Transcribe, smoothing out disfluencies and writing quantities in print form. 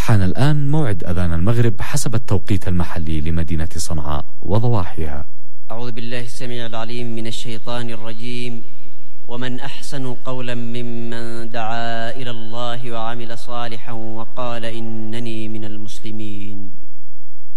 حان الآن موعد أذان المغرب حسب التوقيت المحلي لمدينة صنعاء وضواحيها. أعوذ بالله السميع العليم من الشيطان الرجيم. ومن أحسن قولا ممن دعا إلى الله وعمل صالحا وقال إنني من المسلمين.